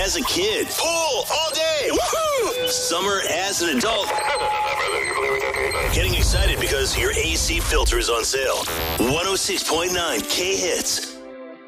as a kid. Pool all day. Woohoo! Summer as an adult. Getting excited because your AC filter is on sale. 106.9 K-Hits.